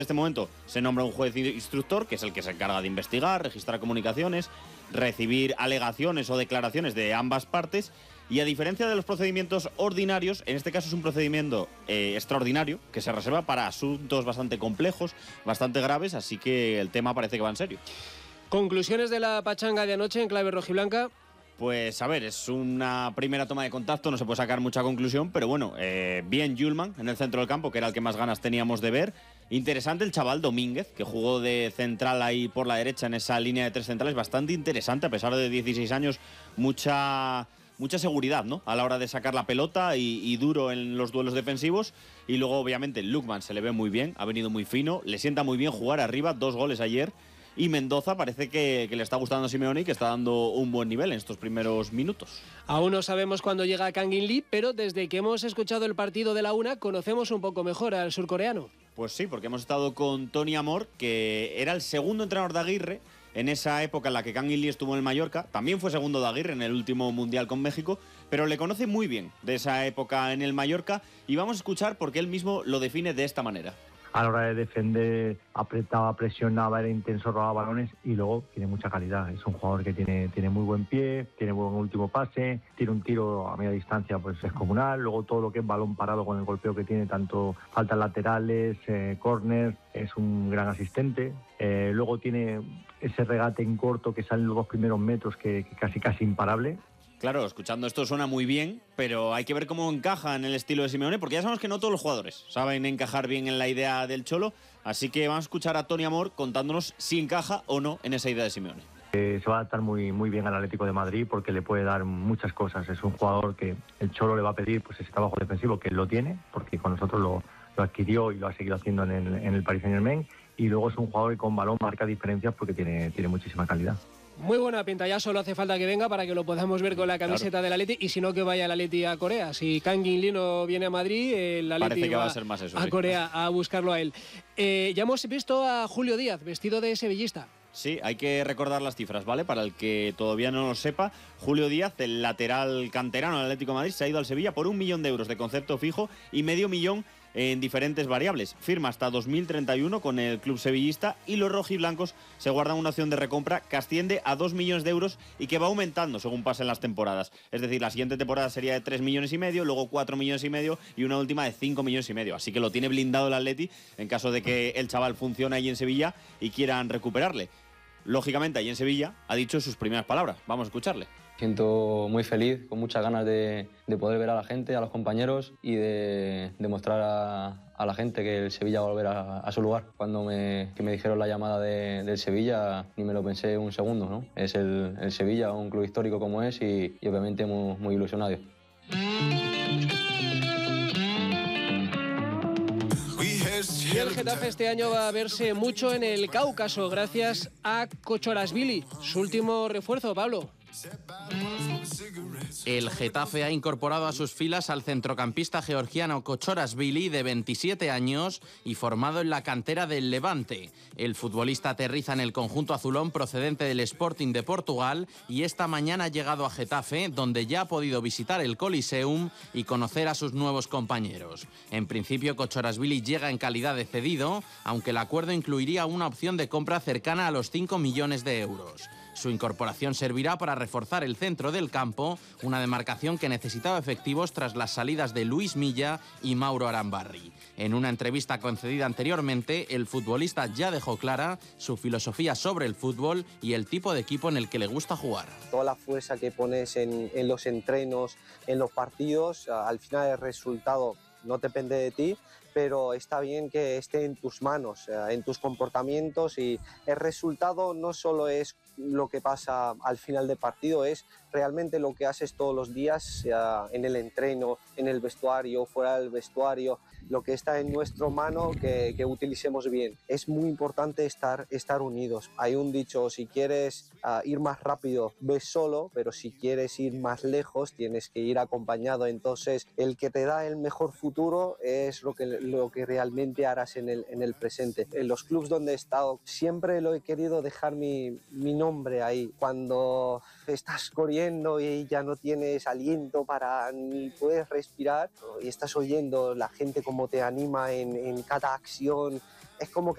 este momento se nombra un juez instructor, que es el que se encarga de investigar, registrar comunicaciones, recibir alegaciones o declaraciones de ambas partes, y a diferencia de los procedimientos ordinarios, en este caso es un procedimiento extraordinario que se reserva para asuntos bastante complejos, bastante graves, así que el tema parece que va en serio. ¿Conclusiones de la pachanga de anoche en clave rojiblanca? Pues a ver, es una primera toma de contacto, no se puede sacar mucha conclusión, pero bueno, bien Hjulmand en el centro del campo, que era el que más ganas teníamos de ver. Interesante el chaval Domínguez, que jugó de central ahí por la derecha en esa línea de tres centrales, bastante interesante, a pesar de 16 años, mucha seguridad, ¿no? A la hora de sacar la pelota y duro en los duelos defensivos. Y luego, obviamente, Lookman se le ve muy bien, ha venido muy fino, le sienta muy bien jugar arriba, 2 goles ayer. Y Mendoza parece que le está gustando a Simeone y que está dando un buen nivel en estos primeros minutos. Aún no sabemos cuándo llega Kang In Lee, pero desde que hemos escuchado el partido de la una, conocemos un poco mejor al surcoreano. Pues sí, porque hemos estado con Tony Amor, que era el segundo entrenador de Aguirre en esa época en la que Kang In Lee estuvo en el Mallorca. También fue segundo de Aguirre en el último Mundial con México, pero le conoce muy bien de esa época en el Mallorca, y vamos a escuchar porque él mismo lo define de esta manera. A la hora de defender, apretaba, presionaba, era intenso, robaba balones y luego tiene mucha calidad. Es un jugador que tiene muy buen pie, tiene buen último pase, tiene un tiro a media distancia pues descomunal. Luego todo lo que es balón parado con el golpeo que tiene, tanto faltas laterales, córner, es un gran asistente. Luego tiene ese regate en corto que sale en los 2 primeros metros que casi imparable. Claro, escuchando esto suena muy bien, pero hay que ver cómo encaja en el estilo de Simeone, porque ya sabemos que no todos los jugadores saben encajar bien en la idea del Cholo, así que vamos a escuchar a Tony Amor contándonos si encaja o no en esa idea de Simeone. Se va a adaptar muy bien al Atlético de Madrid porque le puede dar muchas cosas. Es un jugador que el Cholo le va a pedir pues ese trabajo defensivo, que él lo tiene, porque con nosotros lo adquirió y lo ha seguido haciendo en el Paris Saint-Germain, y luego es un jugador que con balón marca diferencias porque tiene muchísima calidad. Muy buena pinta, ya solo hace falta que venga para que lo podamos ver con la camiseta del Atleti, y si no, que vaya el Atleti a Corea. Si Kang In Lee no viene a Madrid, el Atleti va a ser más eso, a Corea a buscarlo a él. Ya hemos visto a Julio Díaz vestido de sevillista. Sí, hay que recordar las cifras, ¿vale? Para el que todavía no lo sepa, Julio Díaz, el lateral canterano del Atlético de Madrid, se ha ido al Sevilla por 1 millón de euros de concepto fijo y medio millón en diferentes variables. Firma hasta 2031 con el club sevillista, y los rojiblancos se guardan una opción de recompra que asciende a 2 millones de euros y que va aumentando según pasen las temporadas. Es decir, la siguiente temporada sería de 3 millones y medio, luego 4 millones y medio y una última de 5 millones y medio. Así que lo tiene blindado el Atleti en caso de que el chaval funcione ahí en Sevilla y quieran recuperarle. Lógicamente, ahí en Sevilla ha dicho sus primeras palabras. Vamos a escucharle. Siento muy feliz, con muchas ganas de poder ver a la gente, a los compañeros, y de demostrar a la gente que el Sevilla va a volver a su lugar. Cuando me dijeron la llamada del Sevilla, ni me lo pensé un segundo, ¿no? Es el Sevilla, un club histórico como es, y obviamente muy ilusionado. Y el Getafe este año va a verse mucho en el Cáucaso gracias a Kochorashvili, su último refuerzo, Pablo. El Getafe ha incorporado a sus filas al centrocampista georgiano Kochorashvili, de 27 años y formado en la cantera del Levante. El futbolista aterriza en el conjunto azulón procedente del Sporting de Portugal y esta mañana ha llegado a Getafe, donde ya ha podido visitar el Coliseum y conocer a sus nuevos compañeros. En principio, Kochorashvili llega en calidad de cedido, aunque el acuerdo incluiría una opción de compra cercana a los 5 millones de euros. Su incorporación servirá para reforzar el centro del campo, una demarcación que necesitaba efectivos tras las salidas de Luis Milla y Mauro Arambarri. En una entrevista concedida anteriormente, el futbolista ya dejó clara su filosofía sobre el fútbol y el tipo de equipo en el que le gusta jugar. Toda la fuerza que pones en los entrenos, en los partidos, al final el resultado no depende de ti, pero está bien que esté en tus manos, en tus comportamientos, y el resultado no solo es lo que pasa al final del partido, es realmente lo que haces todos los días en el entreno, en el vestuario, fuera del vestuario, lo que está en nuestra mano que utilicemos bien. Es muy importante estar unidos. Hay un dicho: si quieres ir más rápido, ve solo, pero si quieres ir más lejos, tienes que ir acompañado. Entonces, el que te da el mejor futuro es lo que realmente harás en el presente. En los clubes donde he estado, siempre lo he querido dejar mi nombre ahí. Cuando estás corriendo y ya no tienes aliento para ni puedes respirar, y estás oyendo la gente cómo te anima en cada acción, es como que